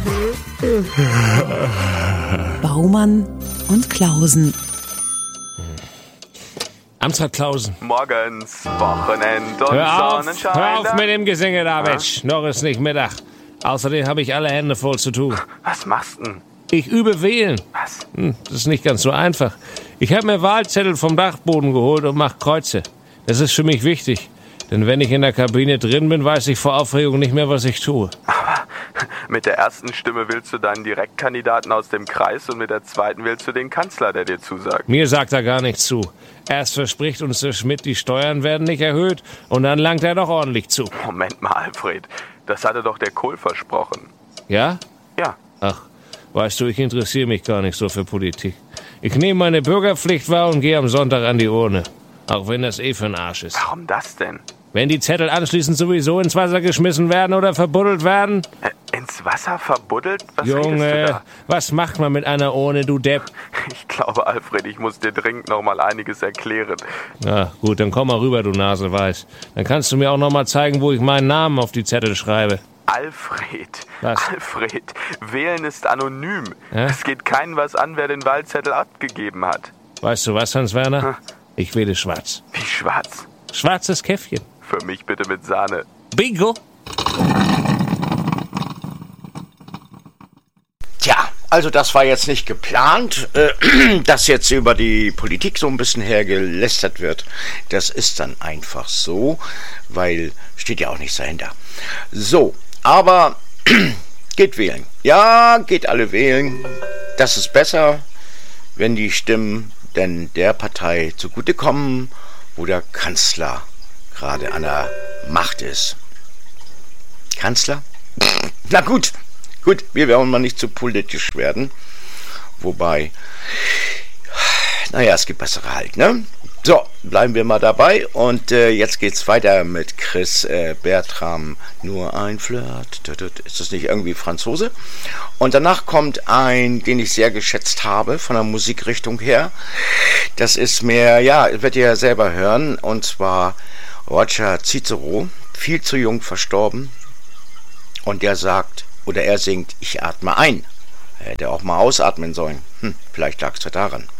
Baumann und Klausen. Amtsrat Klausen. Morgens, Wochenend und Sonnenschein. Hör auf mit dem Gesinge da, Mensch. Noch ist nicht Mittag. Außerdem habe ich alle Hände voll zu tun. Was machst denn? Ich übe wählen. Was? Das ist nicht ganz so einfach. Ich habe mir Wahlzettel vom Dachboden geholt und mache Kreuze. Das ist für mich wichtig. Denn wenn ich in der Kabine drin bin, weiß ich vor Aufregung nicht mehr, was ich tue. Aber mit der ersten Stimme wählst du deinen Direktkandidaten aus dem Kreis und mit der zweiten wählst du den Kanzler, der dir zusagt. Mir sagt er gar nichts zu. Erst verspricht uns der Schmidt, die Steuern werden nicht erhöht und dann langt er doch ordentlich zu. Moment mal, Alfred. Das hatte doch der Kohl versprochen. Ja? Ja. Ach, weißt du, ich interessiere mich gar nicht so für Politik. Ich nehme meine Pflicht wahr und gehe am Sonntag an die Urne. Auch wenn das für ein Arsch ist. Warum das denn? Wenn die Zettel anschließend sowieso ins Wasser geschmissen werden oder verbuddelt werden? Ins Wasser verbuddelt? Was redest du Junge, da? was macht man mit einer Urne, du Depp? Ich glaube, Alfred, ich muss dir dringend noch mal einiges erklären. Na gut, dann komm mal rüber, du Naseweiß. Dann kannst du mir auch noch mal zeigen, wo ich meinen Namen auf die Zettel schreibe. Alfred, Was? Alfred, wählen ist anonym. Ja? Es geht keinen was an, wer den Wahlzettel abgegeben hat. Weißt du was, Hans-Werner? Ich wähle schwarz. Wie schwarz? Schwarzes Käffchen. Für mich bitte mit Sahne. Bingo! Tja, also das war jetzt nicht geplant, dass jetzt über die Politik so ein bisschen hergelästert wird. Das ist dann einfach so, weil steht ja auch nichts dahinter. So, aber geht wählen. Ja, geht alle wählen. Das ist besser, wenn die Stimmen denn der Partei zugutekommen, wo der Kanzler gerade an der Macht ist. Kanzler? Na gut, wir werden mal nicht zu politisch werden. Wobei, naja, es gibt bessere halt, ne? So, bleiben wir mal dabei und jetzt geht's weiter mit Chris Bertram, nur ein Flirt. Ist das nicht irgendwie Franzose? Und danach kommt ein, den ich sehr geschätzt habe, von der Musikrichtung her. Das ist mehr, ja, werdet ihr ja selber hören, und zwar Roger Cicero, viel zu jung verstorben. Und der sagt, oder er singt, ich atme ein. Er hätte auch mal ausatmen sollen. Vielleicht lag's ja daran.